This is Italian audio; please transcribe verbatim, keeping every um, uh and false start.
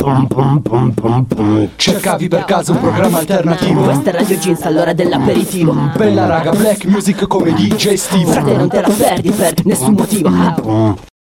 Cercavi per caso un programma alternativo? Questa è Radio Jeans all'ora dell'aperitivo. Bella raga, black music come D J Steve. Frate, non te la perdi per nessun motivo.